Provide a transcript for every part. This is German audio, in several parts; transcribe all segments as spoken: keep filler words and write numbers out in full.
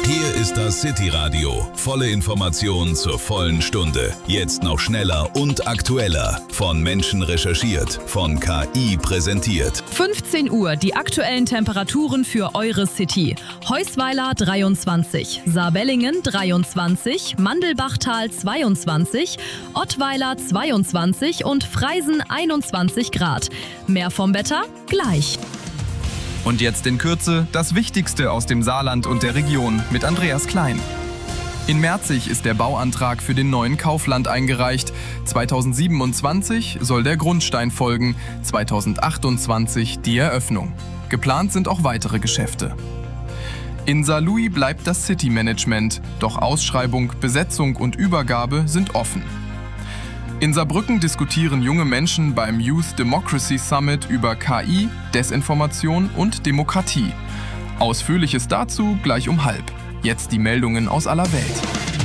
Hier ist das City Radio. Volle Informationen zur vollen Stunde. Jetzt noch schneller und aktueller. Von Menschen recherchiert, von K I präsentiert. fünfzehn Uhr, die aktuellen Temperaturen für eure City. Heusweiler dreiundzwanzig, Saarbellingen dreiundzwanzig, Mandelbachtal zweiundzwanzig, Ottweiler zweiundzwanzig und Freisen einundzwanzig Grad. Mehr vom Wetter gleich. Und jetzt in Kürze das Wichtigste aus dem Saarland und der Region mit Andreas Klein. In Merzig ist der Bauantrag für den neuen Kaufland eingereicht. zweitausendsiebenundzwanzig soll der Grundstein folgen, zweitausendachtundzwanzig die Eröffnung. Geplant sind auch weitere Geschäfte. In Saarlouis bleibt das City-Management, doch Ausschreibung, Besetzung und Übergabe sind offen. In Saarbrücken diskutieren junge Menschen beim Youth Democracy Summit über K I, Desinformation und Demokratie. Ausführliches dazu gleich um halb. Jetzt die Meldungen aus aller Welt.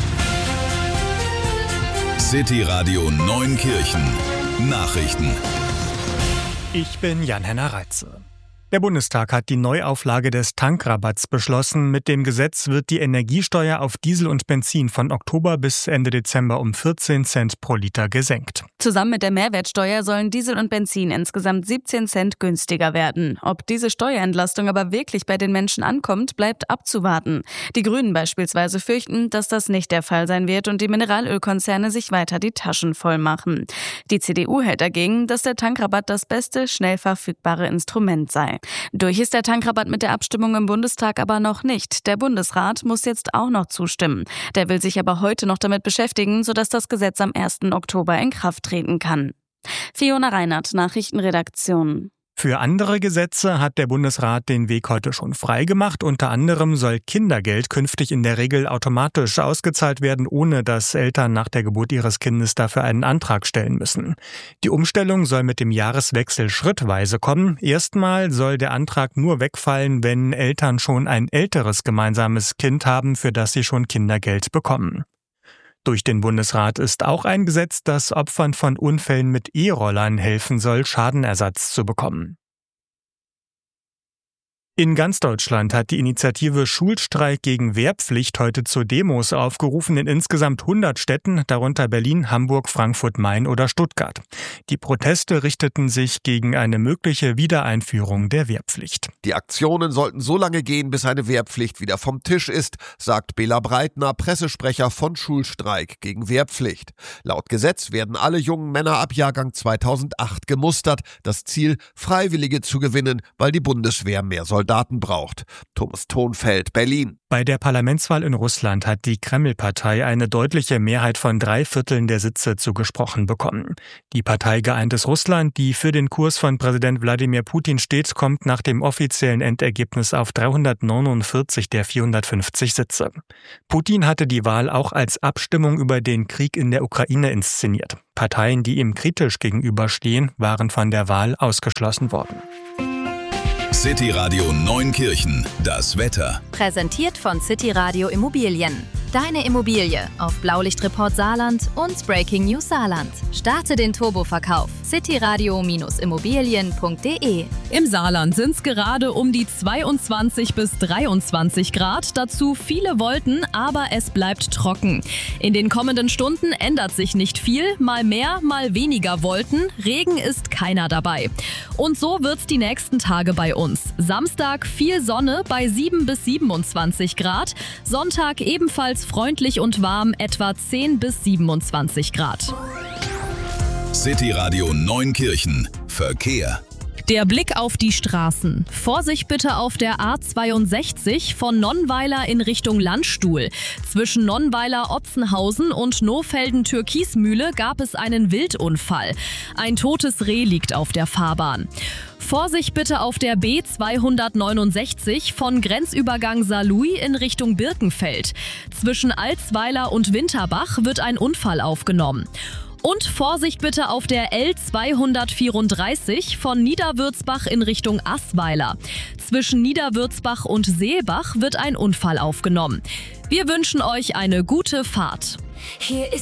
City Radio Neunkirchen. Nachrichten. Ich bin Jan-Henner Reitze. Der Bundestag hat die Neuauflage des Tankrabatts beschlossen. Mit dem Gesetz wird die Energiesteuer auf Diesel und Benzin von Oktober bis Ende Dezember um vierzehn Cent pro Liter gesenkt. Zusammen mit der Mehrwertsteuer sollen Diesel und Benzin insgesamt siebzehn Cent günstiger werden. Ob diese Steuerentlastung aber wirklich bei den Menschen ankommt, bleibt abzuwarten. Die Grünen beispielsweise fürchten, dass das nicht der Fall sein wird und die Mineralölkonzerne sich weiter die Taschen voll machen. Die C D U hält dagegen, dass der Tankrabatt das beste, schnell verfügbare Instrument sei. Durch ist der Tankrabatt mit der Abstimmung im Bundestag aber noch nicht. Der Bundesrat muss jetzt auch noch zustimmen. Der will sich aber heute noch damit beschäftigen, sodass das Gesetz am ersten Oktober in Kraft treten kann. Fiona Reinhardt, Nachrichtenredaktion. Für andere Gesetze hat der Bundesrat den Weg heute schon freigemacht. Unter anderem soll Kindergeld künftig in der Regel automatisch ausgezahlt werden, ohne dass Eltern nach der Geburt ihres Kindes dafür einen Antrag stellen müssen. Die Umstellung soll mit dem Jahreswechsel schrittweise kommen. Erstmal soll der Antrag nur wegfallen, wenn Eltern schon ein älteres gemeinsames Kind haben, für das sie schon Kindergeld bekommen. Durch den Bundesrat ist auch ein Gesetz, das Opfern von Unfällen mit E-Rollern helfen soll, Schadenersatz zu bekommen. In ganz Deutschland hat die Initiative Schulstreik gegen Wehrpflicht heute zu Demos aufgerufen in insgesamt hundert Städten, darunter Berlin, Hamburg, Frankfurt, Main oder Stuttgart. Die Proteste richteten sich gegen eine mögliche Wiedereinführung der Wehrpflicht. Die Aktionen sollten so lange gehen, bis eine Wehrpflicht wieder vom Tisch ist, sagt Bela Breitner, Pressesprecher von Schulstreik gegen Wehrpflicht. Laut Gesetz werden alle jungen Männer ab Jahrgang zweitausendacht gemustert. Das Ziel, Freiwillige zu gewinnen, weil die Bundeswehr mehr Soldaten Soldaten braucht. Thomas Thonfeld, Berlin. Bei der Parlamentswahl in Russland hat die Kreml-Partei eine deutliche Mehrheit von drei Vierteln der Sitze zugesprochen bekommen. Die Partei Geeintes Russland, die für den Kurs von Präsident Wladimir Putin steht, kommt nach dem offiziellen Endergebnis auf dreihundertneunundvierzig der vierhundertfünfzig Sitze. Putin hatte die Wahl auch als Abstimmung über den Krieg in der Ukraine inszeniert. Parteien, die ihm kritisch gegenüberstehen, waren von der Wahl ausgeschlossen worden. City Radio Neunkirchen. Das Wetter. Präsentiert von City Radio Immobilien. Deine Immobilie auf Blaulichtreport Saarland und Breaking News Saarland. Starte den Turboverkauf. cityradio Immobilien punkt de. Im Saarland sind es gerade um die zweiundzwanzig bis dreiundzwanzig Grad. Dazu viele Wolken, aber es bleibt trocken. In den kommenden Stunden ändert sich nicht viel. Mal mehr, mal weniger Wolken. Regen ist keiner dabei. Und so wird's die nächsten Tage bei uns. Samstag viel Sonne bei sieben bis siebenundzwanzig Grad. Sonntag ebenfalls freundlich und warm, etwa zehn bis siebenundzwanzig Grad. City Radio Neunkirchen. Verkehr. Der Blick auf die Straßen. Vorsicht bitte auf der A zweiundsechzig von Nonnweiler in Richtung Landstuhl. Zwischen Nonnweiler-Otzenhausen und Nohfelden-Türkismühle gab es einen Wildunfall. Ein totes Reh liegt auf der Fahrbahn. Vorsicht bitte auf der B zweihundertneunundsechzig von Grenzübergang Saarlouis in Richtung Birkenfeld. Zwischen Alsweiler und Winterbach wird ein Unfall aufgenommen. Und Vorsicht bitte auf der L zweihundertvierunddreißig von Niederwürzbach in Richtung Assweiler. Zwischen Niederwürzbach und Seebach wird ein Unfall aufgenommen. Wir wünschen euch eine gute Fahrt. Hier ist